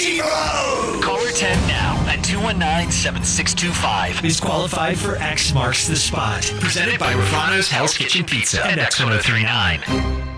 Evil! Caller 10 now at 219-7625 is qualified for X Marks the Spot. Presented by Rafano's Hell's Kitchen Pizza and X1039.